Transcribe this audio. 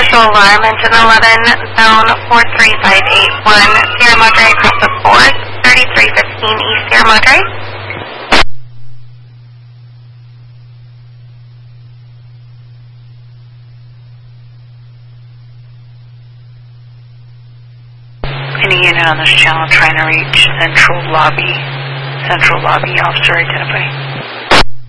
Central Alarm, Engine 11, Zone 43581, Sierra Madre across the 4th, 3315 East Sierra Madre. Any unit on this channel trying to reach Central Lobby. Central Lobby, officer identify.